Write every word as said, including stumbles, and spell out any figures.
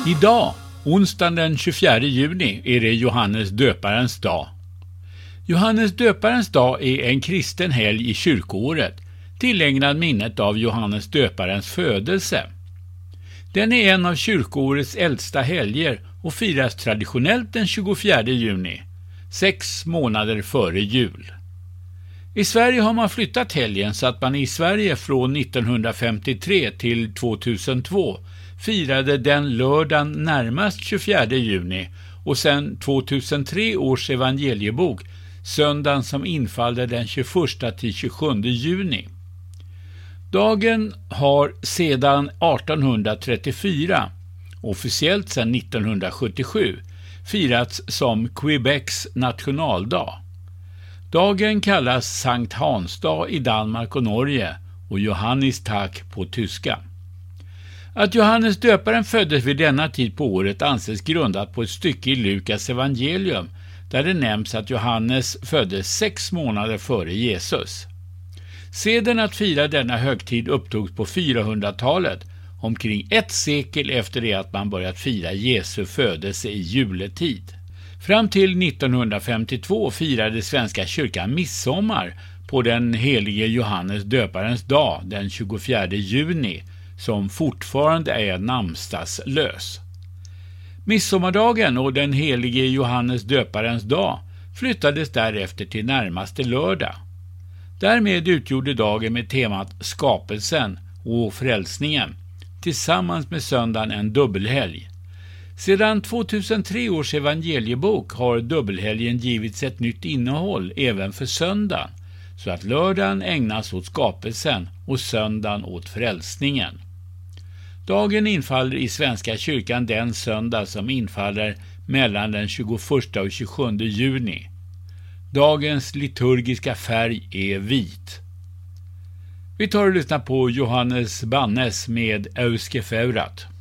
Idag, onsdagen den tjugofjärde juni, är det Johannes döparens dag. Johannes döparens dag är en kristen helg i kyrkoåret, tillägnad minnet av Johannes döparens födelse. Den är en av kyrkoårets äldsta helger och firas traditionellt den tjugofjärde juni, sex månader före jul. I Sverige har man flyttat helgen så att man i Sverige från nittonhundrafemtiotre till tvåtusentvå firade den lördagen närmast tjugofjärde juni och sedan tvåtusentre års evangeliebok söndagen som infallde den tjugoförsta till tjugosjunde juni. Dagen har sedan artonhundratrettiofyra, officiellt sedan nittonhundrasjuttiosju, firats som Quebecs nationaldag. Dagen kallas Sankt Hansdag i Danmark och Norge och Johannistag på tyska. Att Johannes döparen föddes vid denna tid på året anses grundat på ett stycke i Lukas evangelium där det nämns att Johannes föddes sex månader före Jesus. Seden att fira denna högtid upptogs på fyrahundratalet, omkring ett sekel efter det att man börjat fira Jesu födelse i juletid. Fram till nittonhundrafemtiotvå firade Svenska kyrkan midsommar på den helige Johannes döparens dag den tjugofjärde juni, som fortfarande är namnsdagslös. Midsommardagen och den helige Johannes döparens dag flyttades därefter till närmaste lördag. Därmed utgjorde dagen med temat skapelsen och frälsningen tillsammans med söndagen en dubbelhelg. Sedan tvåtusentre års evangeliebok har dubbelhelgen givits ett nytt innehåll även för söndagen, så att lördagen ägnas åt skapelsen och söndagen åt frälsningen. Dagen infaller i Svenska kyrkan den söndag som infaller mellan den tjugoförsta och tjugosjunde juni. Dagens liturgiska färg är vit. Vi tar och lyssnar på Johannes Bannes med Euskefeurat.